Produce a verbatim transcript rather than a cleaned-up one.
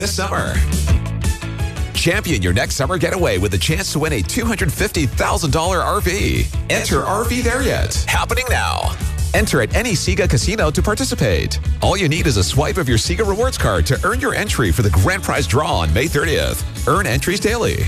this summer. Champion your next summer getaway with a chance to win a two hundred fifty thousand dollars R V. Enter R V There Yet, happening now. Enter at any Sega casino to participate. All you need is a swipe of your Sega Rewards card to earn your entry for the grand prize draw on May thirtieth. Earn entries daily.